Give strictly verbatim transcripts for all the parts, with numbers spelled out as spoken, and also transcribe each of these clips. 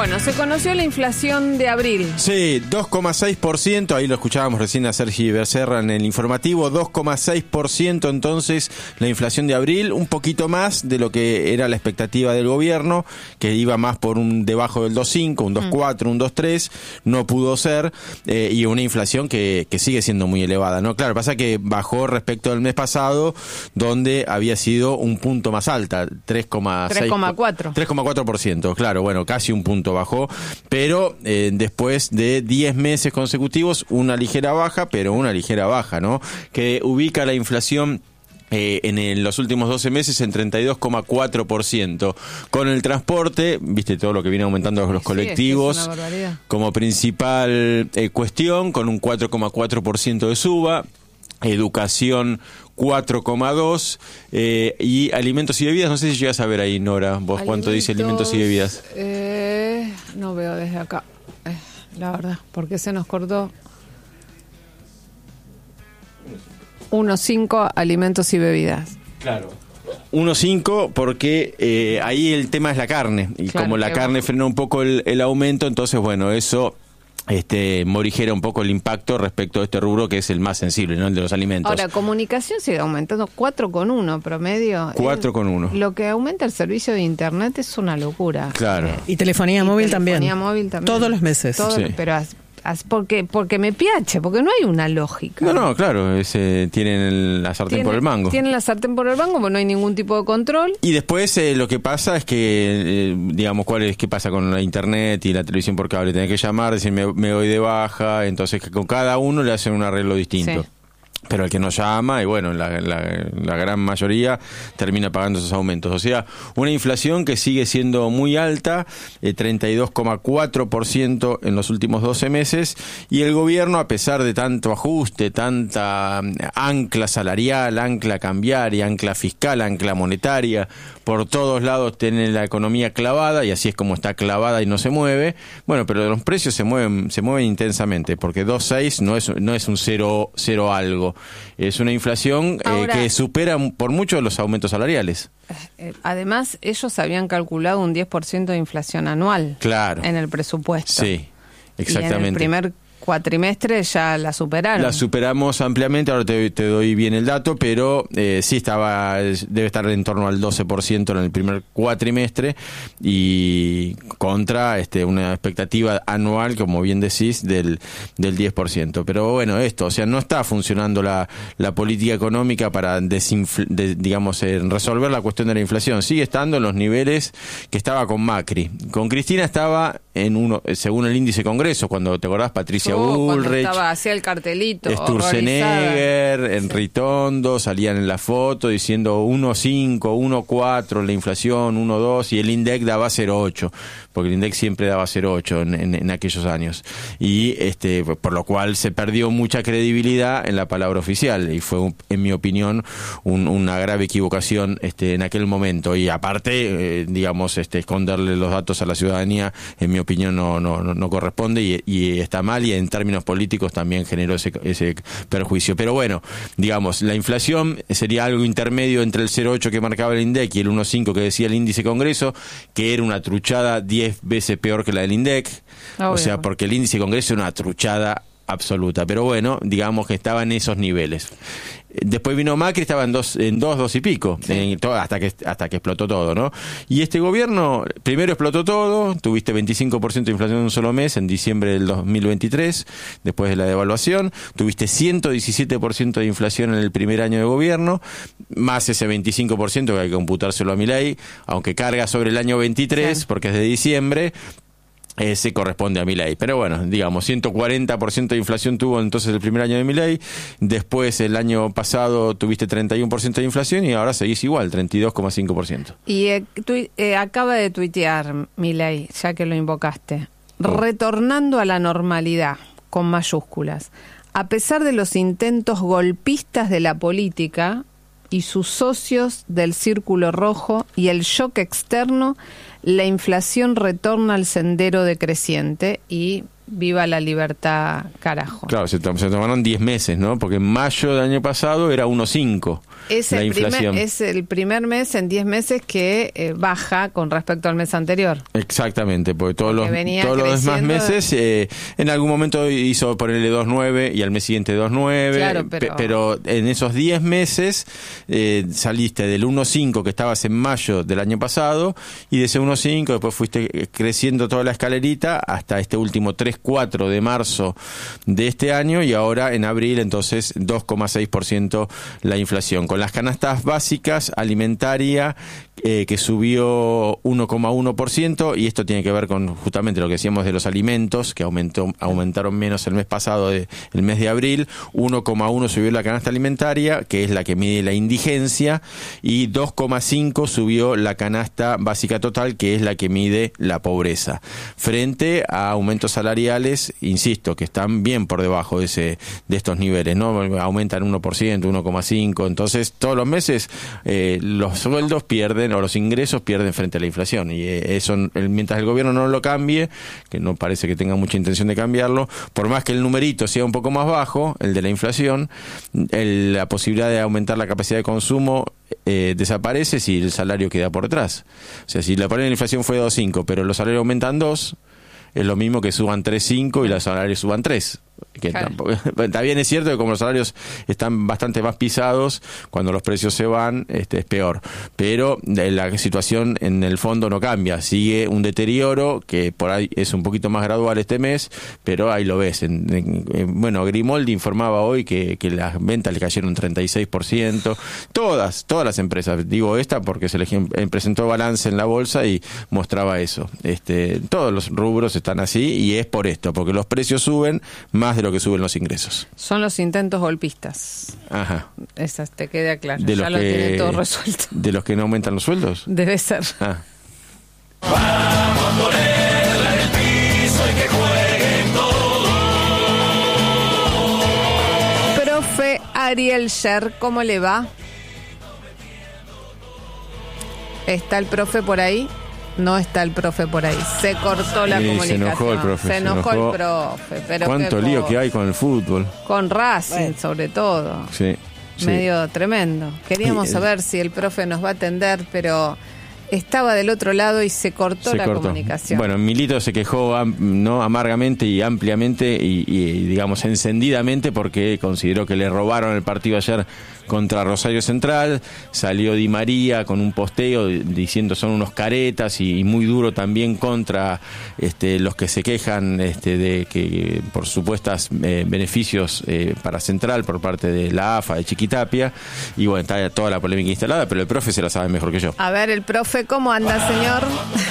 Bueno, se conoció la inflación de abril. Sí, dos coma seis por ciento, ahí lo escuchábamos recién a Sergi Becerra en el informativo, dos coma seis por ciento entonces la inflación de abril, un poquito más de lo que era la expectativa del gobierno, que iba más por un debajo del dos coma cinco, un dos coma cuatro, un dos coma tres, no pudo ser, eh, y una inflación que, que sigue siendo muy elevada, ¿no? Claro, pasa que bajó respecto del mes pasado, donde había sido un punto más alta, tres coma seis, tres coma cuatro. tres coma cuatro por ciento, claro, bueno, casi un punto bajó, pero eh, después de diez meses consecutivos, una ligera baja, pero una ligera baja, ¿no? Que ubica la inflación Eh, en el, los últimos doce meses en treinta y dos coma cuatro por ciento. Con el transporte, viste todo lo que viene aumentando los sí, colectivos, es que es una barbaridad. como principal eh, cuestión, con un cuatro coma cuatro por ciento de suba. Educación cuatro coma dos por ciento, eh, y alimentos y bebidas, no sé si llegas a ver ahí, Nora, vos alimentos, cuánto dice alimentos y bebidas. Eh, no veo desde acá, eh, la verdad, porque se nos cortó. uno coma cinco alimentos y bebidas. Claro. uno coma cinco porque eh, ahí el tema es la carne, y claro, como la carne bajo. Frena un poco el, el aumento, entonces bueno, eso este morigera un poco el impacto respecto a este rubro que es el más sensible, ¿no? El de los alimentos. Ahora, comunicación sigue aumentando cuatro coma uno promedio. cuatro coma uno. Lo que aumenta el servicio de internet es una locura. Claro. Eh, y telefonía y móvil telefonía también. móvil también. Todos los meses. Todo, sí. Pero as, as, porque porque me piache, porque no hay una lógica. No, no, claro, ese, tienen el, la sartén Tienen, por el mango. Tienen la sartén por el mango, porque no hay ningún tipo de control. Y después eh, lo que pasa es que, eh, digamos, ¿cuál es qué pasa con la internet y la televisión por cable? Tenés que llamar, decir, me, me doy de baja, entonces que con cada uno le hacen un arreglo distinto. Sí. Pero el que nos llama, y bueno, la, la, la gran mayoría termina pagando esos aumentos. O sea, una inflación que sigue siendo muy alta, eh, treinta y dos coma cuatro por ciento en los últimos doce meses, y el gobierno, a pesar de tanto ajuste, tanta ancla salarial, ancla cambiaria, ancla fiscal, ancla monetaria, por todos lados tiene la economía clavada, y así es como está clavada y no se mueve. Bueno, pero los precios se mueven se mueven intensamente, porque dos coma seis no es, no es un cero, cero algo. Es una inflación Ahora, eh, que supera por mucho los aumentos salariales. Eh, además, ellos habían calculado un diez por ciento de inflación anual. Claro. En el presupuesto. Sí, exactamente. Y en el primer cuatrimestre ya la superaron. La superamos ampliamente, ahora te, te doy bien el dato, pero eh, sí estaba, debe estar en torno al doce por ciento en el primer cuatrimestre, y contra este una expectativa anual, como bien decís, del, del diez por ciento. Pero bueno, esto, o sea, no está funcionando la, la política económica para desinfl- de, digamos, eh, resolver la cuestión de la inflación. Sigue estando en los niveles que estaba con Macri. Con Cristina estaba en uno, según el índice Congreso, cuando te acordás, Patricia Oh, Bullrich, estaba hacia el cartelito, Sturzenegger, en sí. Ritondo, salían en la foto diciendo uno coma cinco, uno coma cuatro la inflación, uno coma dos, y el INDEC daba cero coma ocho, porque el INDEC siempre daba cero coma ocho en, en, en aquellos años, y este por lo cual se perdió mucha credibilidad en la palabra oficial, y fue, en mi opinión, un, una grave equivocación este en aquel momento, y aparte, eh, digamos, este esconderle los datos a la ciudadanía, en mi opinión, no, no, no corresponde, y, y está mal, y en términos políticos también generó ese, ese perjuicio. Pero bueno, digamos, la inflación sería algo intermedio entre el cero coma ocho que marcaba el INDEC y el uno coma cinco que decía el índice Congreso, que era una truchada diez veces peor que la del INDEC. Obvio. O sea, porque el índice Congreso era una truchada absoluta. Pero bueno, digamos que estaba en esos niveles. Después vino Macri, estaba en dos, en dos, dos y pico, sí. en todo, hasta que hasta que explotó todo, ¿no? Y este gobierno primero explotó todo, tuviste veinticinco por ciento de inflación en un solo mes, en diciembre del dos mil veintitrés, después de la devaluación, tuviste ciento diecisiete por ciento de inflación en el primer año de gobierno, más ese veinticinco por ciento que hay que computárselo a Milei, aunque carga sobre el año veintitrés, sí. porque es de diciembre. Ese corresponde a Milei, pero bueno, digamos, ciento cuarenta por ciento de inflación tuvo entonces el primer año de Milei, después el año pasado tuviste treinta y uno por ciento de inflación, y ahora seguís igual, treinta y dos coma cinco por ciento. Y eh, tu, eh, acaba de tuitear Milei, ya que lo invocaste, oh. retornando a la normalidad, con mayúsculas, a pesar de los intentos golpistas de la política y sus socios del Círculo Rojo y el shock externo, la inflación retorna al sendero decreciente y viva la libertad, carajo. Claro, se, to- se tomaron diez meses, ¿no? Porque en mayo del año pasado era uno coma cinco es la el inflación. Primer, es el primer mes en diez meses que eh, baja con respecto al mes anterior. Exactamente, porque todos Porque los venía todos los demás creciendo. meses eh, en algún momento hizo ponerle dos coma nueve y al mes siguiente dos coma nueve, Claro, pe- pero- pero en esos diez meses eh, saliste del uno coma cinco que estabas en mayo del año pasado y de ese uno coma cinco después fuiste creciendo toda la escalerita hasta este último tres coma cuatro de marzo de este año y ahora en abril entonces dos coma seis por ciento la inflación. Con las canastas básicas, alimentaria, eh, que subió uno coma uno por ciento y esto tiene que ver con justamente lo que decíamos de los alimentos, que aumentó, aumentaron menos el mes pasado, de, el mes de abril, uno coma uno subió la canasta alimentaria, que es la que mide la indigencia, y dos coma cinco subió la canasta básica total, que es la que mide la pobreza, frente a aumentos salariales, insisto, que están bien por debajo de, ese, de estos niveles, ¿no? Aumentan uno por ciento, uno coma cinco por ciento, entonces todos los meses eh, los sueldos pierden o los ingresos pierden frente a la inflación y eh, eso el, mientras el gobierno no lo cambie, que no parece que tenga mucha intención de cambiarlo, por más que el numerito sea un poco más bajo, el de la inflación, el, la posibilidad de aumentar la capacidad de consumo eh, desaparece si el salario queda por detrás. O sea, si la ponen la inflación fue dos coma cinco, pero los salarios aumentan dos, es lo mismo que suban tres coma cinco y los salarios suban tres. Que Claro. tampoco, también es cierto que como los salarios están bastante más pisados, cuando los precios se van, este, es peor. Pero la situación en el fondo no cambia, sigue un deterioro que por ahí es un poquito más gradual este mes, pero ahí lo ves. En, en, en, bueno, Grimaldi informaba hoy que, que las ventas le cayeron un treinta y seis por ciento. Todas, todas las empresas, digo esta porque se le presentó balance en la bolsa y mostraba eso. Este, todos los rubros están así y es por esto, porque los precios suben más de lo que suben los ingresos. Son los intentos golpistas. Ajá. Esas te queda claro. De Ya los lo que, tiene todo resuelto. ¿De los que no aumentan los sueldos? Debe ser. Ah. Vamos a ponerla en el piso y que jueguen todos. Profe Ariel Sher, ¿cómo le va? ¿Está el profe por ahí? No está el profe por ahí. Se cortó la Sí, comunicación. se enojó el profe. Se enojó, se enojó. el profe. Pero ¿Cuánto qué lío po- que hay con el fútbol? Con Racing, Bueno. sobre todo. Sí. sí. Medio tremendo. Queríamos Y, eh, saber si el profe nos va a atender, pero estaba del otro lado y se cortó Se la cortó. comunicación. Bueno, Milito se quejó am- no amargamente y ampliamente y, y, digamos encendidamente porque consideró que le robaron el partido ayer contra Rosario Central. Salió Di María con un posteo diciendo son unos caretas y, y muy duro también contra este, los que se quejan este, de que por supuestas eh, beneficios eh, para Central por parte de la A F A, de Chiquitapia. Y bueno, está toda la polémica instalada, pero el profe se la sabe mejor que yo. A ver, el profe, ¿cómo anda, señor?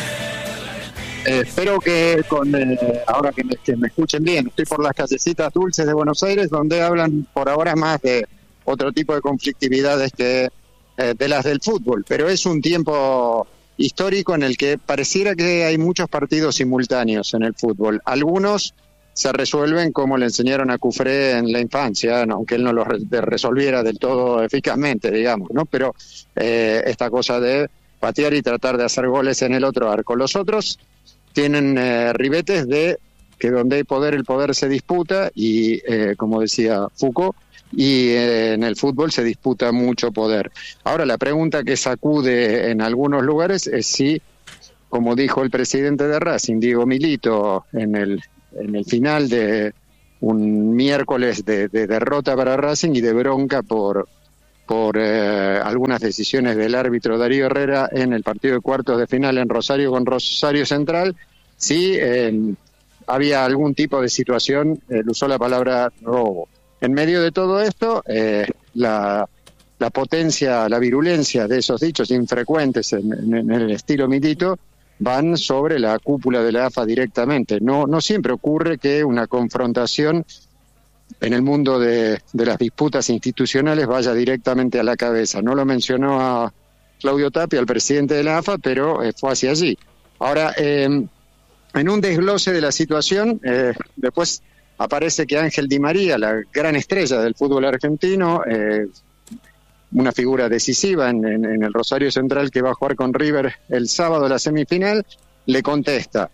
Eh, espero que con eh, ahora que me, que me escuchen bien. Estoy por las callecitas dulces de Buenos Aires, donde hablan por ahora más de otro tipo de conflictividades que eh, de las del fútbol. Pero es un tiempo histórico en el que pareciera que hay muchos partidos simultáneos en el fútbol. Algunos se resuelven como le enseñaron a Cufré en la infancia, no, aunque él no los re- resolviera del todo eficazmente, digamos, ¿no? Pero eh, esta cosa de patear y tratar de hacer goles en el otro arco. Los otros tienen eh, ribetes de que donde hay poder, el poder se disputa y, eh, como decía Foucault, y eh, en el fútbol se disputa mucho poder. Ahora, la pregunta que sacude en algunos lugares es si, como dijo el presidente de Racing, Diego Milito, en el, en el final de un miércoles de, de derrota para Racing y de bronca por por eh, algunas decisiones del árbitro Darío Herrera en el partido de cuartos de final en Rosario con Rosario Central, sí eh, había algún tipo de situación, él usó la palabra robo. En medio de todo esto, eh, la, la potencia, la virulencia de esos dichos infrecuentes en, en, en el estilo Milito van sobre la cúpula de la A F A directamente. No, no siempre ocurre que una confrontación en el mundo de, de las disputas institucionales vaya directamente a la cabeza. No lo mencionó a Claudio Tapia, el presidente de la A F A, pero eh, fue hacia allí. Ahora, eh, en un desglose de la situación, eh, después aparece que Ángel Di María, la gran estrella del fútbol argentino, eh, una figura decisiva en, en, en el Rosario Central, que va a jugar con River el sábado la semifinal, le contesta.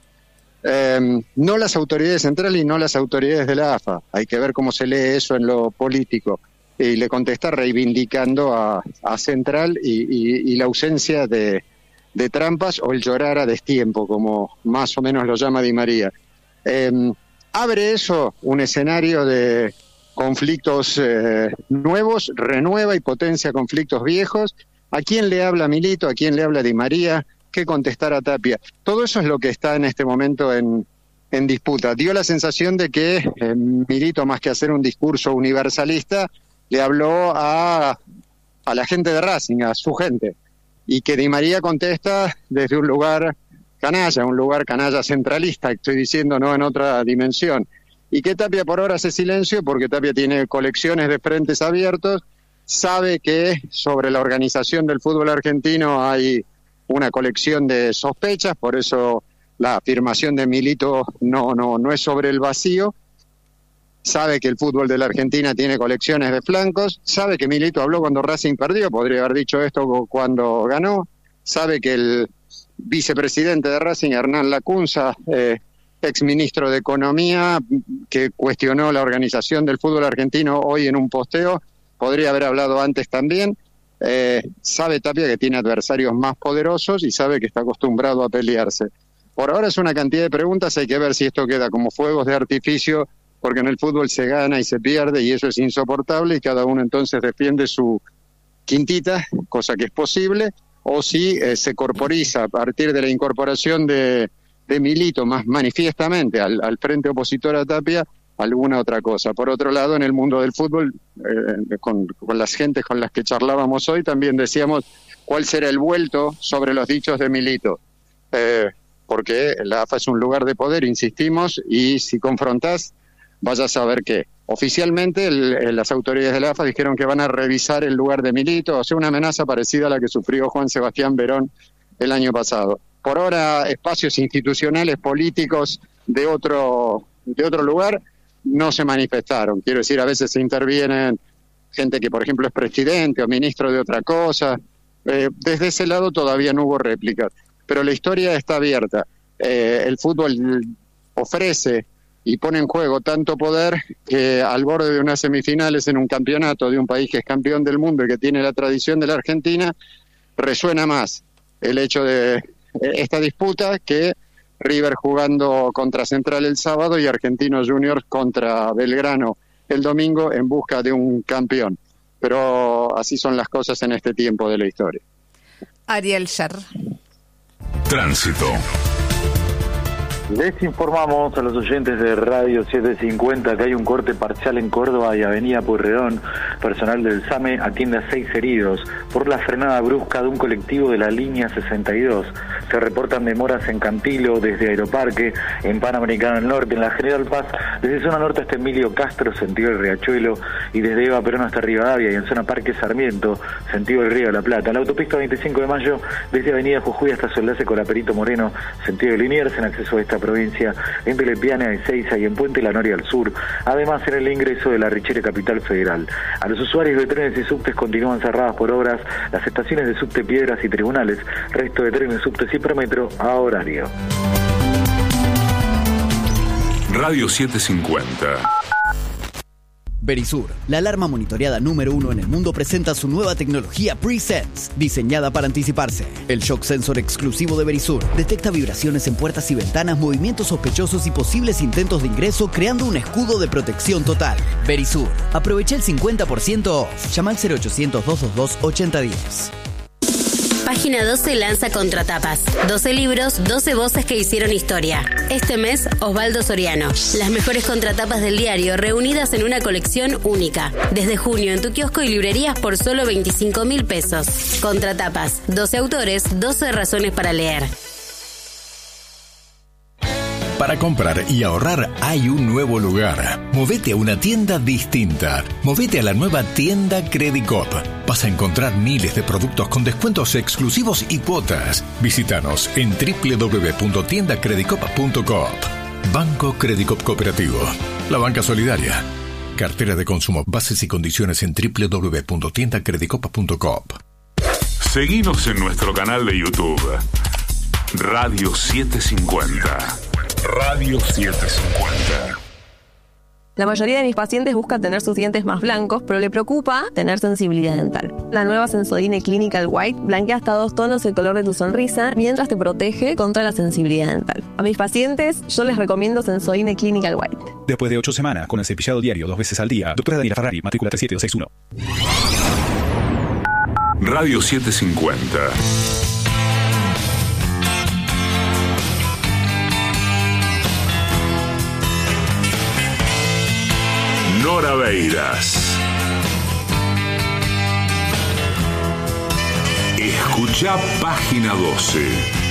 Eh, no las autoridades centrales y no las autoridades de la A F A. Hay que ver cómo se lee eso en lo político. Y le contesta reivindicando a, a Central y, y, y la ausencia de, de trampas o el llorar a destiempo, como más o menos lo llama Di María. Eh, abre eso un escenario de conflictos eh, nuevos, renueva y potencia conflictos viejos. ¿A quién le habla Milito? ¿A quién le habla Di María? ¿Qué contestar a Tapia? Todo eso es lo que está en este momento en, en disputa. Dio la sensación de que eh, Milito, más que hacer un discurso universalista, le habló a, a la gente de Racing, a su gente, y que Di María contesta desde un lugar canalla, un lugar canalla centralista, estoy diciendo, no en otra dimensión. Y que Tapia por ahora hace silencio porque Tapia tiene colecciones de frentes abiertos, sabe que sobre la organización del fútbol argentino hay una colección de sospechas, por eso la afirmación de Milito no, no, no es sobre el vacío. Sabe que el fútbol de la Argentina tiene colecciones de flancos, sabe que Milito habló cuando Racing perdió, podría haber dicho esto cuando ganó, sabe que el vicepresidente de Racing, Hernán Lacunza, eh, ex ministro de Economía, que cuestionó la organización del fútbol argentino hoy en un posteo, podría haber hablado antes también. Eh, sabe Tapia que tiene adversarios más poderosos y sabe que está acostumbrado a pelearse. Por ahora es una cantidad de preguntas, hay que ver si esto queda como fuegos de artificio, porque en el fútbol se gana y se pierde y eso es insoportable y cada uno entonces defiende su quintita, cosa que es posible, o si eh, se corporiza a partir de la incorporación de, de Milito más manifiestamente al, al frente opositor a Tapia, alguna otra cosa. Por otro lado, en el mundo del fútbol, eh, con, con las gentes con las que charlábamos hoy, también decíamos cuál será el vuelto sobre los dichos de Milito. Eh, porque la A F A es un lugar de poder, insistimos, y si confrontás, vaya a saber qué. Oficialmente, el, el, las autoridades de la A F A dijeron que van a revisar el lugar de Milito, o sea, una amenaza parecida a la que sufrió Juan Sebastián Verón el año pasado. Por ahora, espacios institucionales, políticos de otro, de otro lugar no se manifestaron. Quiero decir, a veces se intervienen gente que, por ejemplo, es presidente o ministro de otra cosa. Eh, desde ese lado todavía no hubo réplicas. Pero la historia está abierta. Eh, el fútbol ofrece y pone en juego tanto poder que al borde de unas semifinales en un campeonato de un país que es campeón del mundo y que tiene la tradición de la Argentina, resuena más el hecho de esta disputa que River jugando contra Central el sábado y Argentinos Juniors contra Belgrano el domingo en busca de un campeón. Pero así son las cosas en este tiempo de la historia. Ariel Sher. Tránsito. Les informamos a los oyentes de Radio setecientos cincuenta que hay un corte parcial en Córdoba y Avenida Pueyrredón. Personal del SAME atiende a seis heridos por la frenada brusca de un colectivo de la línea sesenta y dos. Se reportan demoras en Cantilo, desde Aeroparque, en Panamericano del Norte, en la General Paz, desde zona norte hasta Emilio Castro, sentido del Riachuelo, y desde Eva Perón hasta Rivadavia, y en zona Parque Sarmiento, sentido del Río de la Plata. En la autopista veinticinco de mayo, desde Avenida Jujuy hasta Soldase Colaperito Moreno, sentido de Liniers, en acceso a esta provincia, entre Lepiana, Ezeiza y en Puente La Noria al sur, además en el ingreso de la Richere Capital Federal. A los usuarios de trenes y subtes continúan cerradas por obras las estaciones de subte Piedras y Tribunales, resto de trenes, subtes y Prometro a horario. Radio setecientos cincuenta. Verisur, la alarma monitoreada número uno en el mundo, presenta su nueva tecnología Pre-Sense, diseñada para anticiparse. El shock sensor exclusivo de Verisur detecta vibraciones en puertas y ventanas, movimientos sospechosos y posibles intentos de ingreso, creando un escudo de protección total. Verisur, aprovecha el cincuenta por ciento off. Llama al cero ochocientos, doscientos veintidós, ochenta diez. Página doce lanza Contratapas. doce libros, doce voces que hicieron historia. Este mes, Osvaldo Soriano. Las mejores contratapas del diario reunidas en una colección única. Desde junio en tu kiosco y librerías por solo veinticinco mil pesos. Contratapas. doce autores, doce razones para leer. Para comprar y ahorrar hay un nuevo lugar. Movete a una tienda distinta. Movete a la nueva tienda Credicop. Vas a encontrar miles de productos con descuentos exclusivos y cuotas. Visítanos en doble u doble u doble u punto tienda credicop punto coop. Banco Credicop Cooperativo. La banca solidaria. Cartera de consumo. Bases y condiciones en doble u doble u doble u punto tienda credicop punto com. Seguinos en nuestro canal de YouTube. Radio setecientos cincuenta. Radio setecientos cincuenta. La mayoría de mis pacientes buscan tener sus dientes más blancos, pero le preocupa tener sensibilidad dental. La nueva Sensodyne Clinical White blanquea hasta dos tonos el color de tu sonrisa mientras te protege contra la sensibilidad dental. A mis pacientes yo les recomiendo Sensodyne Clinical White. Después de ocho semanas con el cepillado diario dos veces al día, doctora Daniela Ferrari, matrícula tres siete dos seis uno. Radio setecientos cincuenta. Nora Beiras. Escucha página doce.